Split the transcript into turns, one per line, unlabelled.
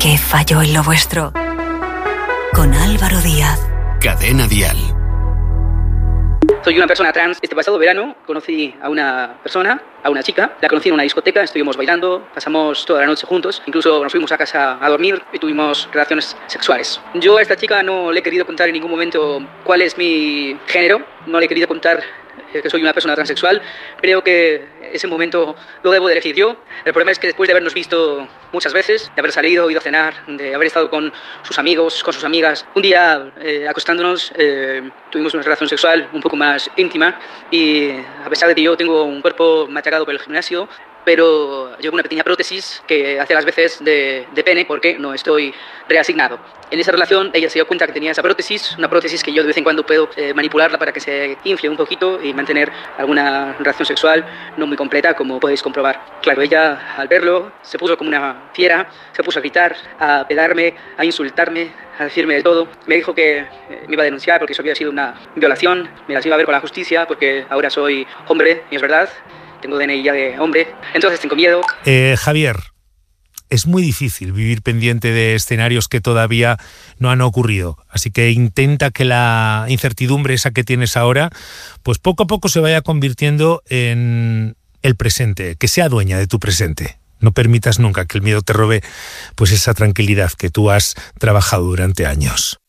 ¿Qué falló en lo vuestro? Con Álvaro Díaz.
Cadena Dial.
Soy una persona trans. Este pasado verano conocí a una persona, a una chica. La conocí en una discoteca, estuvimos bailando, pasamos toda la noche juntos. Incluso nos fuimos a casa a dormir y tuvimos relaciones sexuales. Yo a esta chica no le he querido contar en ningún momento cuál es mi género. No le he querido contar que soy una persona transexual. Creo que ese momento lo debo de elegir yo. El problema es que después de habernos visto muchas veces, de haber salido, ido a cenar, de haber estado con sus amigos, con sus amigas, un día acostándonos tuvimos una relación sexual un poco más íntima, y a pesar de que yo tengo un cuerpo machacado por el gimnasio, pero llevo una pequeña prótesis que hace las veces de pene porque no estoy reasignado. En esa relación ella se dio cuenta que tenía esa prótesis, una prótesis que yo de vez en cuando puedo manipularla para que se infle un poquito y mantener alguna relación sexual no muy completa, como podéis comprobar. Claro, ella al verlo se puso como una fiera, se puso a gritar, a pegarme, a insultarme, a decirme de todo. Me dijo que me iba a denunciar porque eso había sido una violación, me las iba a ver con la justicia porque ahora soy hombre y es verdad. Tengo DNI ya de hombre, entonces tengo miedo.
Javier, es muy difícil vivir pendiente de escenarios que todavía no han ocurrido. Así que intenta que la incertidumbre esa que tienes ahora, pues poco a poco se vaya convirtiendo en el presente, que sea dueña de tu presente. No permitas nunca que el miedo te robe pues esa tranquilidad que tú has trabajado durante años.